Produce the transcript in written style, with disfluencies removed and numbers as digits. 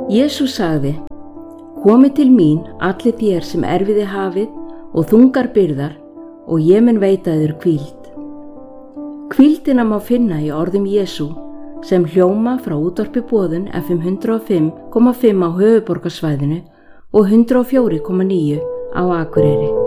Jesús sagði: Komið til mín allir þér sem erfiði hafið og þungar byrðar og ég mun veita þér hvíld. Hvíldina má finna í orðum Jesú sem hljóma frá útvarpi Boðun FM 105,5 á höfuðborgarsvæðinu og 104,9 á Akureyri.